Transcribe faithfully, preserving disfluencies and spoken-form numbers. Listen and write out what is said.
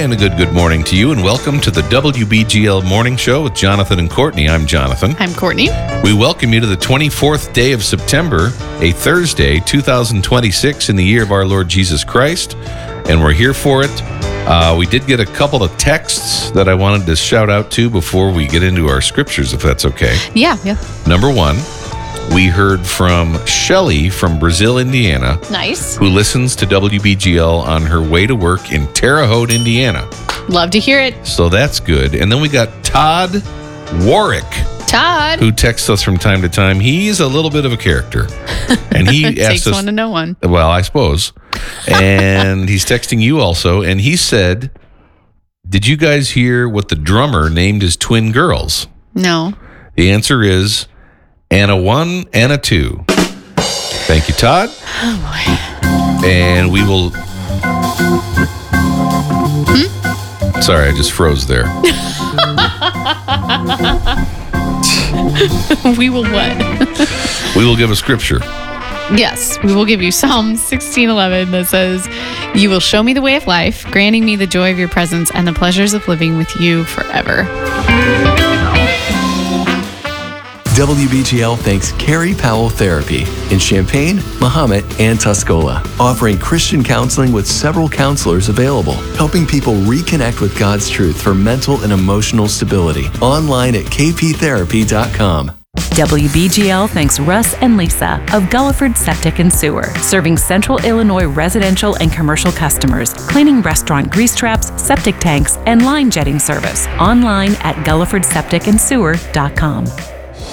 And a good, good morning to you, and welcome to the W B G L Morning Show with Jonathan and Courtney. I'm Jonathan. I'm Courtney. We welcome you to the twenty-fourth day of September, a Thursday, two thousand twenty-six, in the year of our Lord Jesus Christ, and we're here for it. Uh, we did get a couple of texts that I wanted to shout out to before we get into our scriptures, if that's okay. Yeah, yeah. Number one, we heard from Shelly from Brazil, Indiana. Nice. Who listens to W B G L on her way to work in Terre Haute, Indiana. Love to hear it. So that's good. And then we got Todd Warwick. Todd. Who texts us from time to time. He's a little bit of a character. And he asked Takes us, one to know one. Well, I suppose. And he's texting you also. And he said, did you guys hear what the drummer named his twin girls? No. The answer is Anna one, Anna two. Thank you, Todd. Oh, boy. And we will... Hmm? Sorry, I just froze there. We will what? We will give a scripture. Yes, we will give you Psalm sixteen eleven that says, "You will show me the way of life, granting me the joy of your presence and the pleasures of living with you forever." W B G L thanks Carrie Powell Therapy in Champaign, Mahomet, and Tuscola, offering Christian counseling with several counselors available, helping people reconnect with God's truth for mental and emotional stability. Online at k p therapy dot com. W B G L thanks Russ and Lisa of Gulliford Septic and Sewer, serving Central Illinois residential and commercial customers, cleaning restaurant grease traps, septic tanks, and line jetting service. Online at gulliford septic and sewer dot com.